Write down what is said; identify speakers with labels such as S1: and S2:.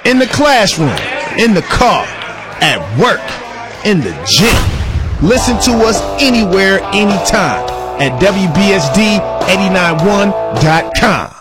S1: in the classroom, in the car, at work, in the gym. Listen to us anywhere, anytime at WBSD891.com.